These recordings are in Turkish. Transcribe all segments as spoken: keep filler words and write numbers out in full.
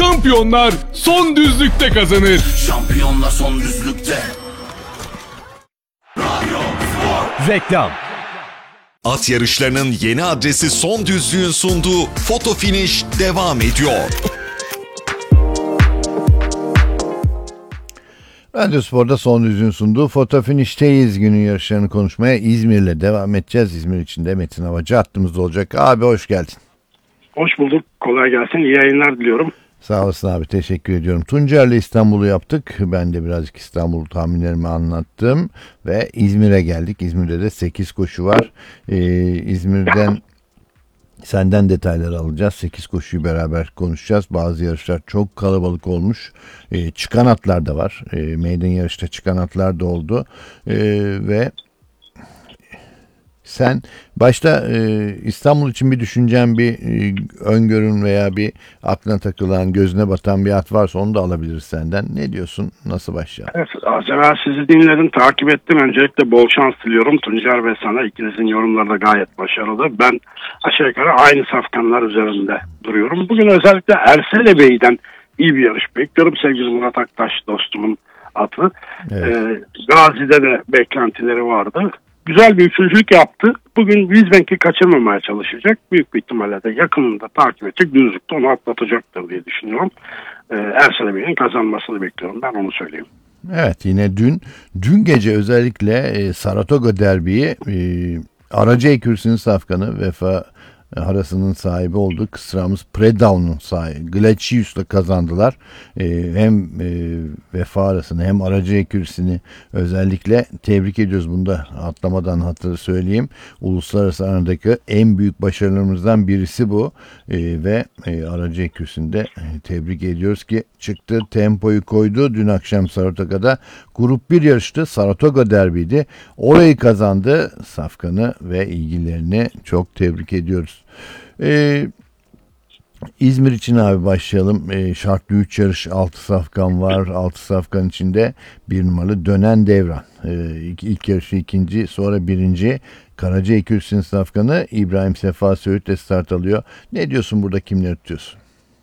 Şampiyonlar son düzlükte kazanır. Şampiyonlar son düzlükte. Reklam. At yarışlarının yeni adresi Son Düzlük'ün sunduğu Foto Finish devam ediyor. Radyo Spor'da Son Düzlük'ün sunduğu Foto Finish'teyiz. Günün yarışlarını konuşmaya İzmir'le devam edeceğiz. İzmir için de Metin Havacı hattımızda olacak. Abi hoş geldin. Hoş bulduk. Kolay gelsin. İyi yayınlar diliyorum. Sağ olasın abi. Teşekkür ediyorum. Tuncer'le İstanbul'u yaptık. Ben de birazcık İstanbul tahminlerimi anlattım. Ve İzmir'e geldik. İzmir'de de sekiz koşu var. Ee, İzmir'den senden detayları alacağız. sekiz koşuyu beraber konuşacağız. Bazı yarışlar çok kalabalık olmuş. Ee, çıkan atlar da var. Ee, meydan yarışta çıkan atlar da oldu. Ee, ve sen başta e, İstanbul için bir düşüncen, bir e, öngörün veya bir aklına takılan, gözüne batan bir at varsa onu da alabiliriz senden. Ne diyorsun? Nasıl başlayalım? Evet, az evvel sizi dinledim, takip ettim. Öncelikle bol şans diliyorum Tuncer ve sana. İkinizin yorumları da gayet başarılı. Ben aşağı yukarı aynı safkanlar üzerinde duruyorum. Bugün özellikle Ersele Bey'den iyi bir yarış bekliyorum. Sevgili Murat Aktaş dostumun atı. Evet. Ee, Gazi'de de beklentileri vardı. Güzel bir üçüncülük yaptı. Bugün Wizbank'i kaçırmamaya çalışacak. Büyük bir ihtimalle de yakınında takip edecek. Düzlükte onu atlatacaktır diye düşünüyorum. Ee, Ersele Bey'in kazanmasını bekliyorum. Ben onu söyleyeyim. Evet, yine dün dün gece özellikle e, Saratoga Derbi'yi e, Aracı Ekürüsü'nün safkanı Vefa Harası'nın sahibi olduğu kısrağımız Predaun'un sahibi Glacius'la kazandılar. Ee, hem e, Vefa Harası'nı hem Aracı Ekürüsü'nü özellikle tebrik ediyoruz. Bunu da atlamadan hatırı söyleyeyim. Uluslararası aradaki en büyük başarılarımızdan birisi bu. Ee, ve e, Aracı Ekürüsü'nü de e, tebrik ediyoruz ki çıktı, tempoyu koydu. Dün akşam Saratoga'da grup bir yarıştı. Saratoga Derbi'ydi. Orayı kazandı. Safkan'ı ve ilgilerini çok tebrik ediyoruz. Ee, İzmir için abi başlayalım. Ee, şartlı üç yarış, altı safkan var. altı safkan içinde bir numaralı Dönen Devran. Ee, ilk, ilk yarışı ikinci, sonra birinci. Karaca Ekürüsü'nün safkanı İbrahim Sefa Söğüt'le start alıyor. Ne diyorsun, burada kimleri tutuyorsun?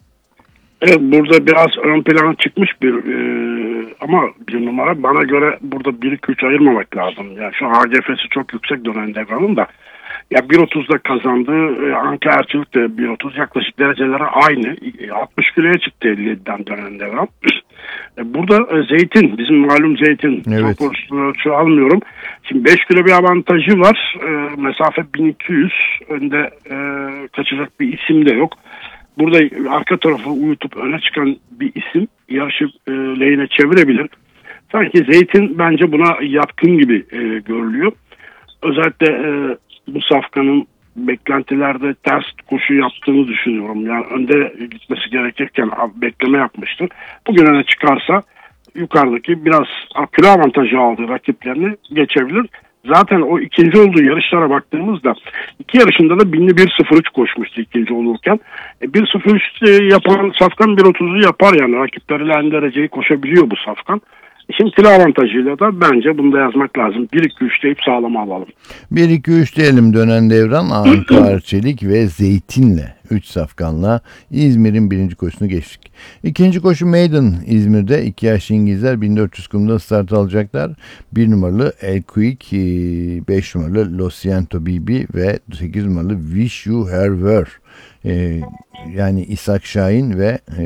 Evet, burada biraz ön plana çıkmış bir e, ama bir numara bana göre burada bir iki üç ayırmamak lazım. Yani şu A G F'si çok yüksek Dönen Devran'ın da. Ya bir otuzda kazandığı e, Anka Erçelik de bir otuz, yaklaşık dereceleri aynı. E, altmış kiloya çıktı elli yediden Dönen Devran. E, burada e, Zeytin, bizim malum Zeytin. Evet. Çok ölçü almıyorum. Şimdi beş kilo bir avantajı var. E, mesafe bin iki yüz. Önde e, kaçacak bir isim de yok. Burada arka tarafı uyutup öne çıkan bir isim yarışı e, lehine çevirebilir. Sanki Zeytin bence buna yatkın gibi e, görülüyor. Özellikle e, bu safkanın beklentilerde ters koşu yaptığını düşünüyorum. Yani önde gitmesi gerekirken bekleme yapmıştır. Bugün öne çıkarsa yukarıdaki biraz kilo avantajı aldığı rakiplerini geçebilir. Zaten o ikinci olduğu yarışlara baktığımızda iki yarışında da binli bir sıfır üç koşmuştu ikinci olurken. E, bir sıfır üç yapan safkan bir otuzu yapar yani. Rakipleriyle aynı dereceyi koşabiliyor bu safkan. Şimdi kilo avantajıyla da bence bunu da yazmak lazım. bir iki üç deyip sağlama alalım. bir iki üç diyelim. Dönen Devran, Anka Erçelik ve Zeytin'le üç safkanla İzmir'in birinci koşusunu geçtik. İkinci koşu Maiden İzmir'de. iki yaşlı İngilizler bin dört yüz kumda start alacaklar. bir numaralı El Quick, beş numaralı Lo Siento Bibi ve sekiz numaralı Wish You Her Were. Ee, yani İshak Şahin ve e,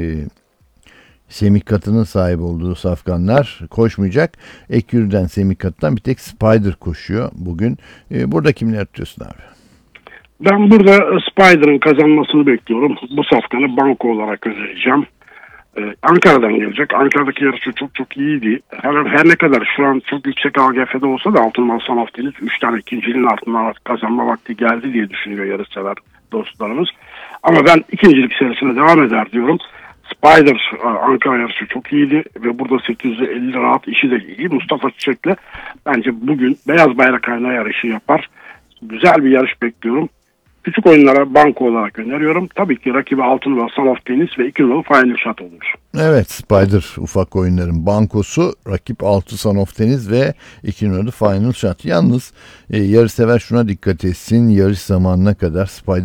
Semih Katı'nın sahibi olduğu safkanlar koşmayacak. Ekür'den, Semih Katı'dan bir tek Spider koşuyor bugün. Ee, burada kimler tutuyorsun abi? Ben burada Spider'ın kazanmasını bekliyorum. Bu safkanı banko olarak önereceğim. Ee, Ankara'dan gelecek. Ankara'daki yarışı çok çok iyiydi. Her, her ne kadar şu an çok yüksek A G F'de olsa da Altın Mal Son of Deniz üç tane ikinciliğin altından kazanma vakti geldi diye düşünüyor yarışsever dostlarımız. Ama ben ikincilik serisine devam eder diyorum. Spider Ankara yarışı çok iyiydi ve burada sekiz yüz elli rahat işi de iyi. Mustafa Çiçek'le bence bugün Beyaz Bayrak Ayna yarışı yapar. Güzel bir yarış bekliyorum. Küçük oyunlara banko olarak öneriyorum. Tabii ki rakibi altın ve Son of Tennis ve iki numaralı Final Shot olur. Evet, Spider ufak oyunların bankosu, rakip altı Son of Tennis ve iki numaralı Final Shot. Yalnız e, yarışsever şuna dikkat etsin. Yarış zamanına kadar Spider